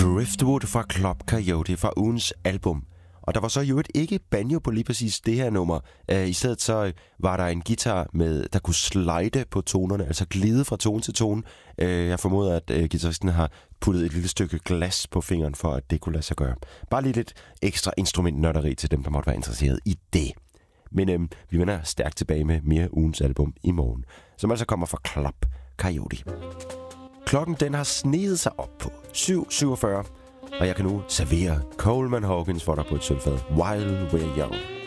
Driftwood fra Club Coyote fra ugens album. Og der var så jo ikke banjo på lige præcis det her nummer. I stedet så var der en guitar, der kunne slide på tonerne, altså glide fra tone til tone. Jeg formoder, at guitaristen har puttet et lille stykke glas på fingeren, for at det kunne lade sig gøre. Bare lige lidt ekstra instrumentnørderi til dem, der måtte være interesseret i det. Men vi vender stærkt tilbage med mere ugens album i morgen, som altså kommer fra Club Coyote. Klokken den har sneget sig op på 7:47, og jeg kan nu servere Coleman Hawkins for dig på et sølvfad. While We're Young.